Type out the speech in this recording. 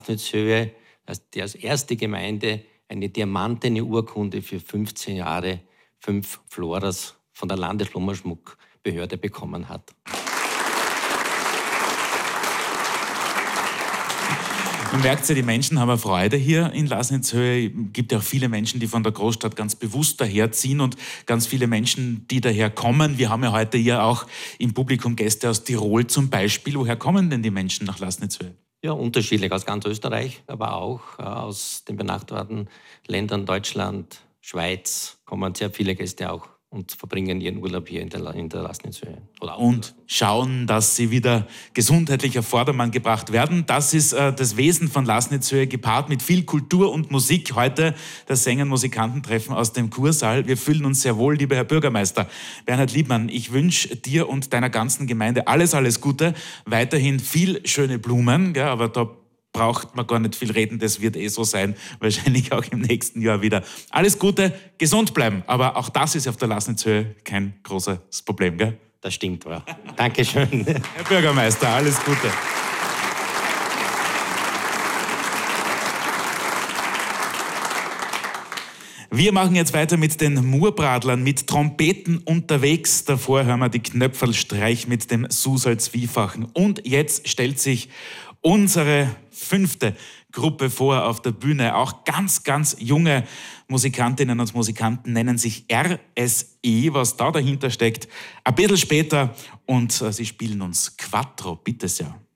Laßnitzhöhe als erste Gemeinde eine diamantene Urkunde für 15 Jahre 5 Floras von der Landesblumenschmuckbehörde bekommen hat. Man merkt ja, die Menschen haben eine Freude hier in Laßnitzhöhe. Es gibt ja auch viele Menschen, die von der Großstadt ganz bewusst daherziehen und ganz viele Menschen, die daher kommen. Wir haben ja heute hier auch im Publikum Gäste aus Tirol zum Beispiel. Woher kommen denn die Menschen nach Laßnitzhöhe? Ja, unterschiedlich aus ganz Österreich, aber auch aus den benachbarten Ländern Deutschland, Schweiz kommen sehr viele Gäste auch und verbringen ihren Urlaub hier in der Laßnitzhöhe. Und schauen, dass sie wieder gesundheitlich auf Vordermann gebracht werden. Das ist das Wesen von Laßnitzhöhe, gepaart mit viel Kultur und Musik. Heute das Sänger- und Musikantentreffen aus dem Kursaal. Wir fühlen uns sehr wohl, lieber Herr Bürgermeister. Bernhard Liebmann, ich wünsche dir und deiner ganzen Gemeinde alles, alles Gute. Weiterhin viel schöne Blumen, gell, aber da braucht man gar nicht viel reden, das wird so sein, wahrscheinlich auch im nächsten Jahr wieder. Alles Gute, gesund bleiben, aber auch das ist auf der Laßnitzhöhe kein großes Problem, gell? Das stimmt, ja. Dankeschön. Herr Bürgermeister, alles Gute. Wir machen jetzt weiter mit den Murbradlern, mit Trompeten unterwegs. Davor hören wir die Knöpferlstreich mit dem Susal Zwiefachen. Und jetzt stellt sich unsere 5. Gruppe vor auf der Bühne. Auch ganz, ganz junge Musikantinnen und Musikanten nennen sich RSE, was da dahinter steckt. Ein bisschen später und sie spielen uns Quattro, bitte sehr.